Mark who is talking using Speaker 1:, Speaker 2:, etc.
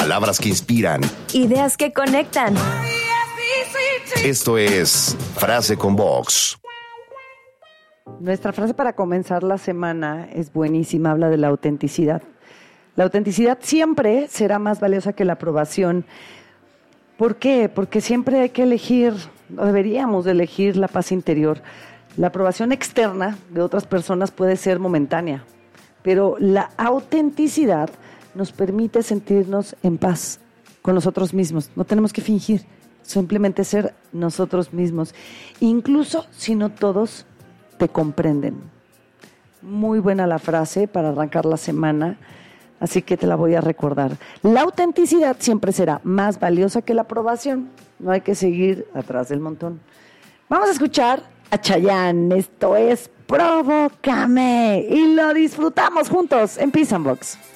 Speaker 1: Palabras que inspiran.
Speaker 2: Ideas que conectan.
Speaker 1: Esto es Frase con Vox.
Speaker 3: Nuestra frase para comenzar la semana es buenísima, habla de la autenticidad. La autenticidad siempre será más valiosa que la aprobación. ¿Por qué? Porque siempre hay que elegir, o deberíamos de elegir la paz interior. La aprobación externa de otras personas puede ser momentánea, pero la autenticidad nos permite sentirnos en paz con nosotros mismos. No tenemos que fingir, simplemente ser nosotros mismos, incluso si no todos te comprenden. Muy buena la frase para arrancar la semana, así que te la voy a recordar. La autenticidad siempre será más valiosa que la aprobación. No hay que seguir atrás del montón. Vamos a escuchar a Chayanne. Esto es Provócame y lo disfrutamos juntos en Peace and Box.